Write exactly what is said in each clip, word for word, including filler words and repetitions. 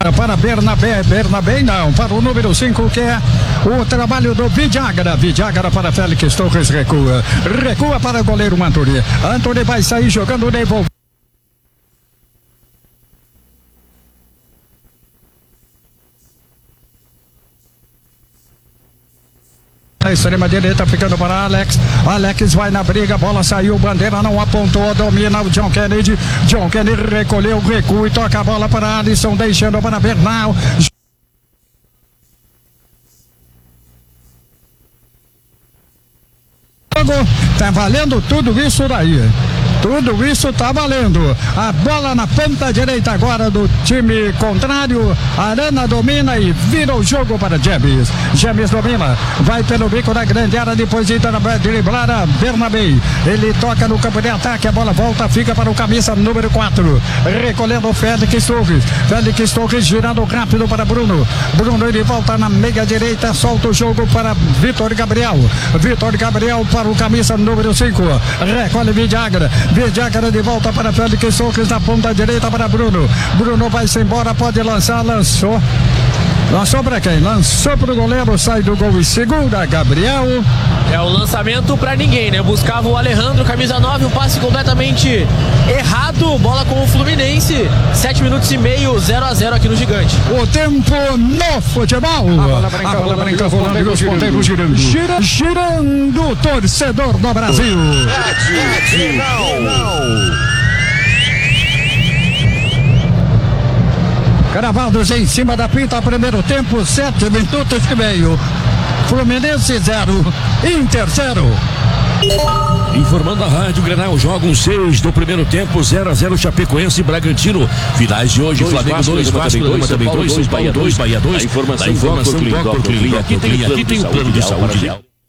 Para Bernabé, Bernabé não, para o número cinco, que é o trabalho do Vidagra. Vidagra para Félix Torres, recua. Recua para o goleiro Antony. Antony vai sair jogando o devolver. Na extrema direita ficando para Alex. Alex vai na briga, bola saiu, bandeira não apontou, domina o John Kennedy. John Kennedy recolheu, recua e toca a bola para Alisson, deixando para Bernal. Tá valendo tudo isso daí. Tudo isso tá valendo. A bola na ponta direita agora do time contrário. Arana domina e vira o jogo para James. James domina, vai pelo bico da grande área, depois de driblar a Bernabé. Ele toca no campo de ataque, a bola volta, fica para o camisa número quatro. Recolhendo o Félix Torres. Félix Torres girando rápido para Bruno. Bruno ele volta na meia direita, solta o jogo para Vitor Gabriel. Vitor Gabriel para o camisa número cinco. Recolhe Vidagra. Vidagra de volta para Félix Torres na ponta direita para Bruno. Bruno vai-se embora, pode lançar, lançou. Lançou para quem? Lançou para o goleiro, sai do gol e segura Gabriel. É o lançamento para ninguém, né? Buscava o Alejandro, camisa nove, um passe completamente errado. Bola com o Fluminense. Sete minutos e meio, zero a zero aqui no Gigante. O tempo no futebol. A bola branca, a bola branca rolando e os ponteiros girando. Gira, girando o torcedor do Brasil. Gravados em cima da pinta, primeiro tempo, sete minutos e meio. Fluminense zero, Inter zero. Informando a Rádio Grenal, jogam seis do primeiro tempo, zero a zero Chapecoense e Bragantino. Finais de hoje, dois, Flamengo dois, Vasco dois, também dois, São Paulo dois, Bahia dois. A informação, informação Doctor Clean. Aqui tem, aqui tem um plano de saúde.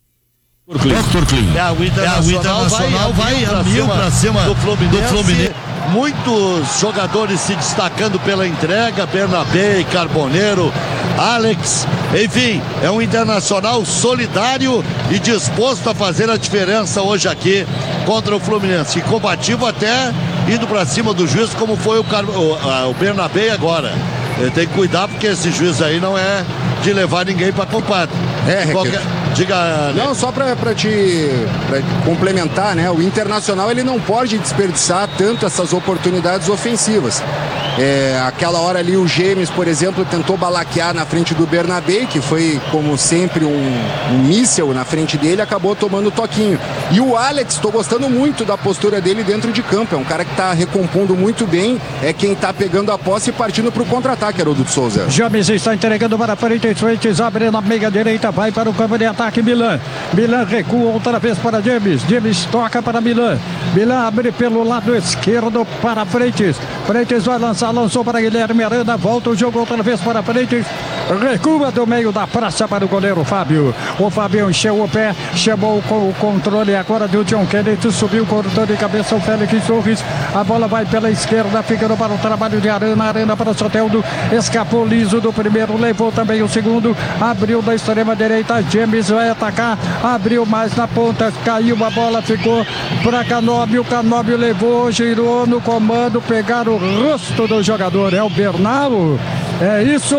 Doctor Clean. É, o Internacional vai, vai a mil para cima do Fluminense. Do Fluminense. Muitos jogadores se destacando pela entrega, Bernabé, Carboneiro, Alex, enfim, é um Internacional solidário e disposto a fazer a diferença hoje aqui contra o Fluminense, e combativo até indo para cima do juiz, como foi o, Car... o, o Bernabé agora. Ele tem que cuidar, porque esse juiz aí não é de levar ninguém para culpado. É, Qualquer... Diga... Não, só para te pra complementar, né? O Internacional ele não pode desperdiçar tanto essas oportunidades ofensivas. É, aquela hora ali o James, por exemplo, tentou balaquear na frente do Bernabé, que foi, como sempre, um, um míssel na frente dele, acabou tomando toquinho. E o Alex, estou gostando muito da postura dele dentro de campo. É um cara que está recompondo muito bem, é quem está pegando a posse e partindo para o contra-ataque, Haroldo de Souza. James está entregando para frente, frente, abre na meia direita, vai para o campo de ataque. Milan, Milan recua outra vez para James, James toca para Milan, Milan abre pelo lado esquerdo para Freitas, Freitas vai lançar, lançou para Guilherme Arana, volta o jogo outra vez para Freitas, recua do meio da praça para o goleiro Fábio, o Fábio encheu o pé, chamou com o controle agora do John Kennedy, subiu, cortou de cabeça o Félix Torres, a bola vai pela esquerda, ficando para o trabalho de Arana, Arana para o Soteldo, escapou liso do primeiro, levou também o segundo, abriu da extrema direita, James vai atacar, abriu mais na ponta, caiu a bola, ficou para Canóbio, Canóbio levou, girou no comando, pegar o rosto do jogador, é o Bernal, é isso,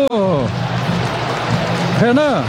Renan.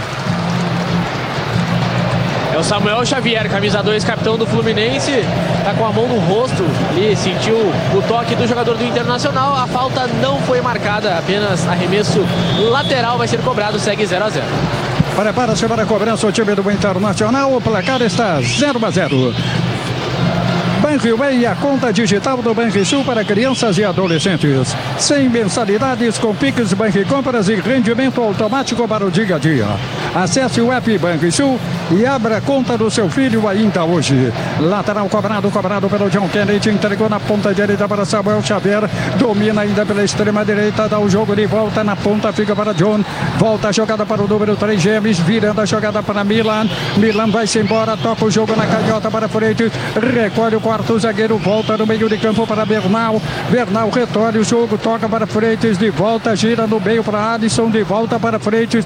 É o Samuel Xavier, camisa dois, capitão do Fluminense, tá com a mão no rosto, ele sentiu o toque do jogador do Internacional, a falta não foi marcada, apenas arremesso lateral vai ser cobrado, segue zero a zero. Prepara-se para a cobrança o time do Internacional. O placar está zero a zero. Banriway, a conta digital do Banrisul para crianças e adolescentes. Sem mensalidades, com Pix, Banricompras e rendimento automático para o dia a dia. Acesse o app Banrisul e abra a conta do seu filho ainda hoje. Lateral cobrado, cobrado pelo John Kennedy, entregou na ponta direita para Samuel Xavier, domina ainda pela extrema direita, dá o jogo de volta na ponta, fica para John, volta a jogada para o número três, James, virando a jogada para Milan, Milan vai-se embora, toca o jogo na canhota para Freitas, recolhe o quarto zagueiro, volta no meio de campo para Bernal, Bernal retorna o jogo, toca para Freitas, de volta, gira no meio para Alisson, de volta para Freitas,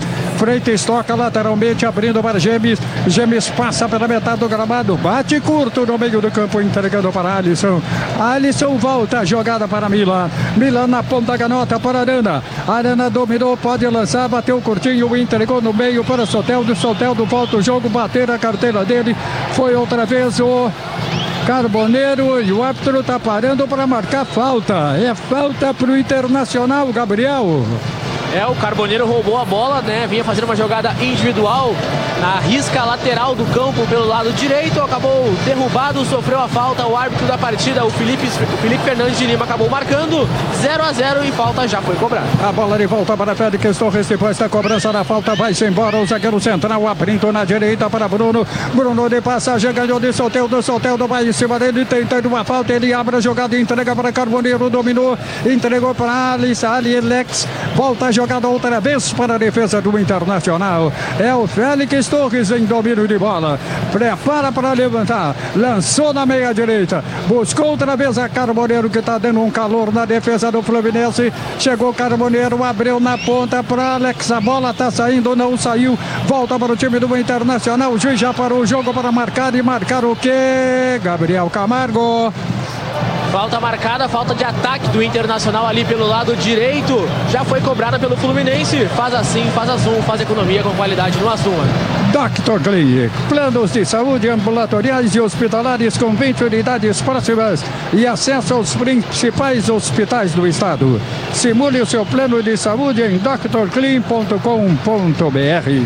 Freitas toca lateralmente, abrindo para Gemes. Gemes passa pela metade do gramado, bate curto no meio do campo, entregando para Alisson. Alisson volta a jogada para Milan. Milan na ponta canhota para Arana. Arana dominou, pode lançar, bateu curtinho, entregou no meio para Soteldo. Soteldo volta o jogo, bater a carteira dele. Foi outra vez o Carboneiro e o árbitro está parando para marcar falta. É falta para o Internacional, Gabriel. É, o Carboneiro roubou a bola, né? Vinha fazendo uma jogada individual na risca lateral do campo pelo lado direito. Acabou derrubado, sofreu a falta. O árbitro da partida, o Felipe, o Felipe Fernandes de Lima, acabou marcando zero a zero e falta já foi cobrada. A bola de volta para Félix Torres. Depois da cobrança da falta, vai-se embora o zagueiro central, abrindo na direita para Bruno. Bruno de passagem, ganhou de Soteldo. Soteldo vai em cima dele, tentando uma falta. Ele abre a jogada, entrega para Carboneiro, dominou, entregou para Alice, Alex. Volta a jogada outra vez para a defesa do Internacional. É o Félix Torres em domínio de bola. Prepara para levantar. Lançou na meia direita. Buscou outra vez a Carboneiro, que está dando um calor na defesa do Fluminense. Chegou Carboneiro, abriu na ponta para Alex. A bola está saindo, não saiu. Volta para o time do Internacional. O juiz já parou o jogo para marcar. E marcar o quê? Gabriel Camargo. Falta marcada, falta de ataque do Internacional ali pelo lado direito. Já foi cobrada pelo Fluminense. Faz assim, faz azul, faz economia com qualidade no Azul. Doctor Clinic, planos de saúde ambulatoriais e hospitalares com vinte unidades próximas e acesso aos principais hospitais do estado. Simule o seu plano de saúde em doctor clean ponto com ponto br.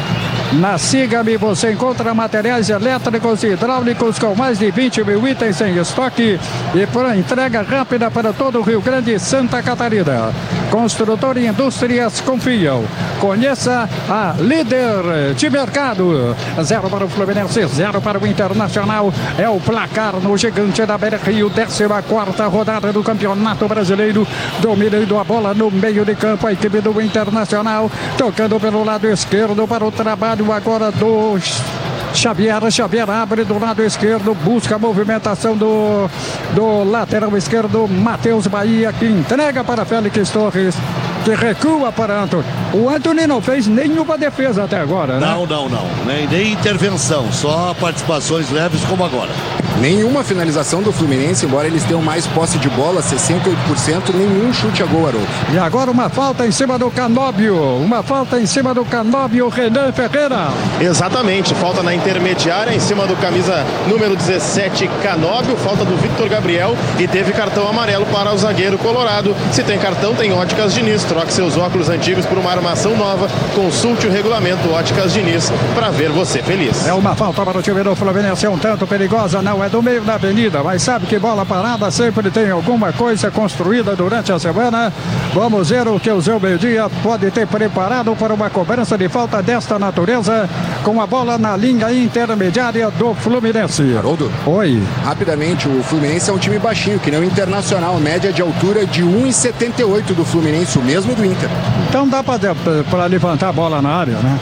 Na Siga-me você encontra materiais elétricos e hidráulicos com mais de vinte mil itens em estoque e para entrega rápida para todo o Rio Grande e Santa Catarina. Construtor e indústrias confiam. Conheça a líder de mercado. Zero para o Fluminense, zero para o Internacional. É o placar no Gigante da Beira-Rio, décima quarta rodada do Campeonato Brasileiro. Dominando a bola no meio de campo, a equipe do Internacional. Tocando pelo lado esquerdo para o trabalho agora do Xavier. Xavier abre do lado esquerdo, busca a movimentação do, do lateral esquerdo, Matheus Bahia, que entrega para Félix Torres, que recua para Antony. O Antony não fez nenhuma defesa até agora, né? Não, não, não. Nem, nem intervenção, só participações leves como agora. Nenhuma finalização do Fluminense, embora eles tenham mais posse de bola, sessenta e oito por cento, nenhum chute a gol, Haroldo. E agora uma falta em cima do Canóbio, uma falta em cima do Canóbio, Renan Ferreira. Exatamente, falta na intermediária, em cima do camisa número dezessete, Canóbio, falta do Victor Gabriel e teve cartão amarelo para o zagueiro colorado. Se tem cartão, tem Óticas Diniz, troque seus óculos antigos por uma armação nova, consulte o regulamento Óticas Diniz para ver você feliz. É uma falta para o time do Fluminense, é um tanto perigosa, não é do meio da avenida, mas sabe que bola parada sempre tem alguma coisa construída durante a semana. Vamos ver o que o Zé Media pode ter preparado para uma cobrança de falta desta natureza, com a bola na linha intermediária do Fluminense. Haroldo? Oi. Rapidamente, o Fluminense é um time baixinho, que nem o Internacional, média de altura de um e setenta e oito do Fluminense, o mesmo do Inter. Então dá para levantar a bola na área, né?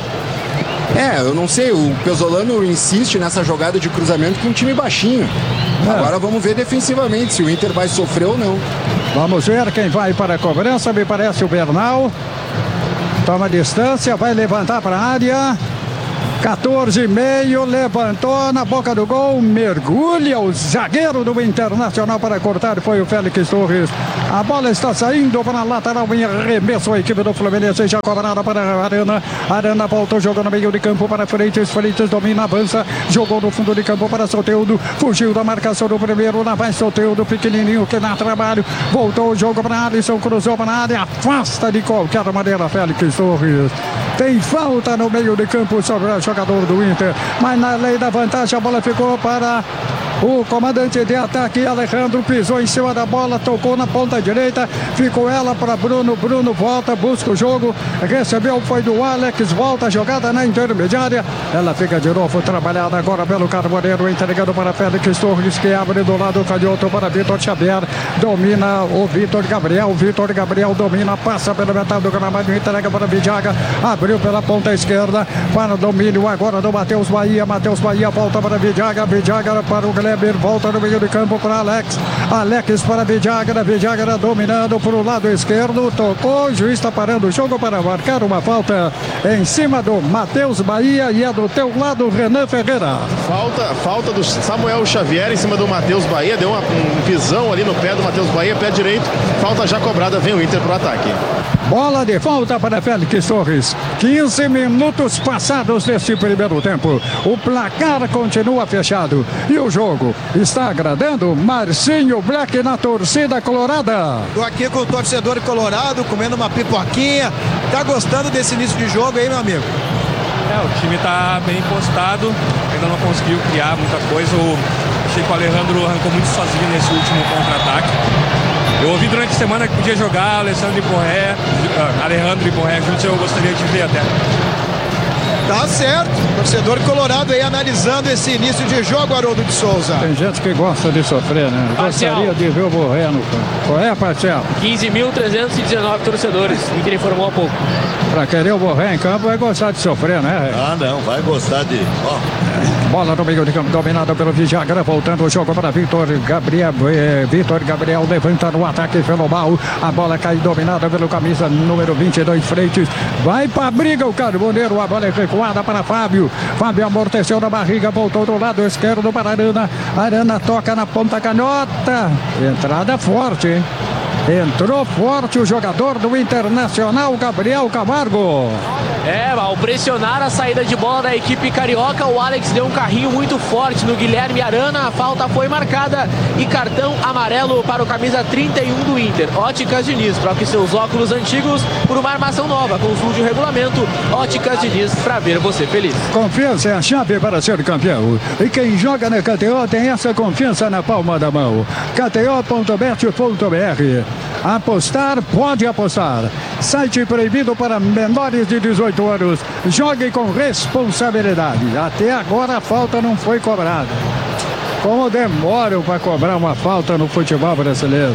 É, eu não sei, o Pesolano insiste nessa jogada de cruzamento com um time baixinho. É. Agora vamos ver defensivamente se o Inter vai sofrer ou não. Vamos ver quem vai para a cobrança, me parece o Bernal. Toma distância, vai levantar para a área. quatorze e meio, levantou na boca do gol, mergulha o zagueiro do Internacional para cortar, foi o Félix Torres. A bola está saindo para a lateral, em arremesso a equipe do Fluminense, já cobrada para a Arana. Arana voltou, jogou no meio de campo para Freitas, Freitas domina, avança, jogou no fundo de campo para Soteldo, fugiu da marcação do primeiro, lá vai Soteldo, pequenininho que dá trabalho, voltou o jogo para Alisson, cruzou para a área, afasta de qualquer maneira Félix Torres. Tem falta no meio de campo sobre o jogador do Inter, mas na lei da vantagem a bola ficou para o comandante de ataque, Alejandro, pisou em cima da bola, tocou na ponta direita, ficou ela para Bruno, Bruno volta, busca o jogo, recebeu, foi do Alex, volta a jogada na intermediária, ela fica de novo trabalhada agora pelo Carboneiro, entregando para Félix Torres, que abre do lado canhoto para Vitor Xavier, domina o Vitor Gabriel, Vitor Gabriel domina, passa pela metade do gramado, entrega para Vidjaga, abriu pela ponta esquerda, para o domínio agora do Matheus Bahia, Matheus Bahia volta para Vidjaga, Vidjaga para o Guilherme Kleber volta no meio de campo para Alex. Alex para Vidagra. Vidagra dominando para o lado esquerdo. Tocou. O juiz está parando o jogo para marcar uma falta em cima do Matheus Bahia. E é do teu lado, Renan Ferreira. Falta, falta do Samuel Xavier em cima do Matheus Bahia. Deu uma um pisão ali no pé do Matheus Bahia, pé direito. Falta já cobrada. Vem o Inter para o ataque. Bola de falta para Félix Torres. quinze minutos passados deste primeiro tempo. O placar continua fechado. E o jogo está agradando Marcinho Black na torcida colorada. Estou aqui com o torcedor colorado, comendo uma pipoquinha. Tá gostando desse início de jogo aí, meu amigo? É, o time tá bem postado. Ainda não conseguiu criar muita coisa. Eu achei que o Alejandro arrancou muito sozinho nesse último contra-ataque. Eu ouvi durante a semana que podia jogar Alessandro e Borré, uh, Alejandro e Borré juntos, eu gostaria de ver até. Tá certo, torcedor colorado aí analisando esse início de jogo, Haroldo de Souza. Tem gente que gosta de sofrer, né? Parcial. Gostaria de ver o Borré no campo. Qual é, Parcial? quinze mil trezentos e dezenove torcedores, e que ele informou há pouco. Pra querer o Borré em campo vai gostar de sofrer, né? Ah, não, vai gostar de... Ó. Bola no meio de campo, dominada pelo Vidagra, voltando o jogo para Vitor Gabriel. Eh, Vitor Gabriel levanta no ataque pelo mal. A bola cai dominada pelo camisa número vinte e dois, Freitas. Vai pra briga o Carboneiro. A bola é recuada para Fábio. Fábio amorteceu na barriga, voltou do lado esquerdo para Arana. Arana toca na ponta canhota. Entrada forte, hein? Entrou forte o jogador do Internacional, Gabriel Camargo. É, ao pressionar a saída de bola da equipe carioca, o Alex deu um carrinho muito forte no Guilherme Arana. A falta foi marcada e cartão amarelo para o camisa trinta e um do Inter. Óticas Diniz, troque seus óculos antigos por uma armação nova. Consulte o regulamento. Óticas Diniz, para ver você feliz. Confiança é a chave para ser campeão. E quem joga na K T O tem essa confiança na palma da mão. K T O ponto bet ponto b r. Apostar, pode apostar. Site proibido para menores de dezoito anos. Jogue com responsabilidade. Até agora a falta não foi cobrada. Como demoram para cobrar uma falta no futebol brasileiro.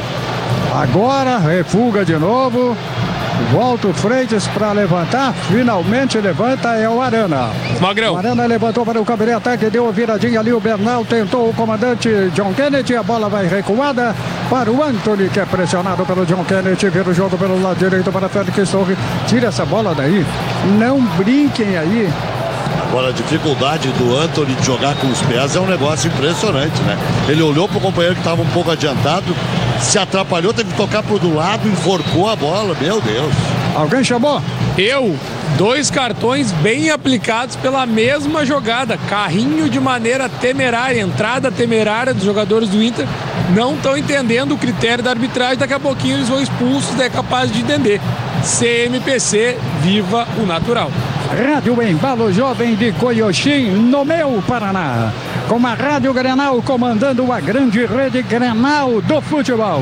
Agora refuga de novo. Volta o Freitas para levantar. Finalmente levanta, é o Arana. Magrão. O Arana levantou para o campo de ataque. Deu a viradinha ali. O Bernal tentou o comandante John Kennedy. A bola vai recuada para o Anthony, que é pressionado pelo John Kennedy. Vira o jogo pelo lado direito para Félix Torres. Tira essa bola daí. Não brinquem aí. Agora, a dificuldade do Anthony de jogar com os pés é um negócio impressionante, né? Ele olhou para o companheiro que estava um pouco adiantado, se atrapalhou, teve que tocar para o lado, enforcou a bola, meu Deus. Alguém chamou? Eu, dois cartões bem aplicados pela mesma jogada. Carrinho de maneira temerária, entrada temerária dos jogadores do Inter. Não estão entendendo o critério da arbitragem. Daqui a pouquinho eles vão expulsos, é capaz de entender. C M P C, viva o natural. Rádio Embalo Jovem de Coioxim, no meu Paraná. Com a Rádio Grenal comandando a grande rede Grenal do futebol.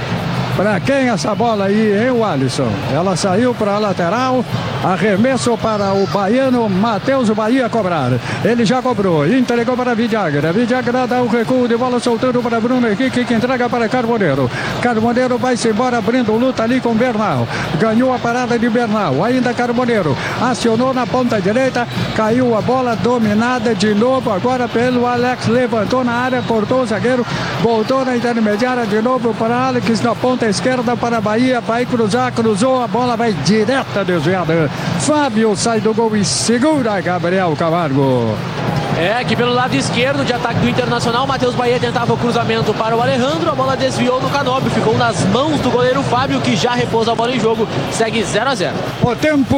Para quem essa bola aí, hein, o Alisson? Ela saiu para a lateral, arremesso para o baiano Matheus Bahia cobrar. Ele já cobrou, entregou para Vidagra. Vidagra dá o recuo de bola soltando para Bruno Henrique, que entrega para Carboneiro. Carboneiro vai-se embora abrindo luta ali com Bernal. Ganhou a parada de Bernal, ainda Carboneiro. Acionou na ponta direita, caiu a bola dominada de novo, agora pelo Alex. Levantou na área, cortou o zagueiro, voltou na intermediária de novo para Alex na ponta esquerda para Bahia, vai cruzar, cruzou, a bola vai direta desviada. Fábio sai do gol e segura Gabriel Camargo. É, aqui pelo lado esquerdo de ataque do Internacional, Matheus Bahia tentava o cruzamento para o Alejandro, a bola desviou no Canóbio, ficou nas mãos do goleiro Fábio, que já repousa a bola em jogo, segue zero a zero. O tempo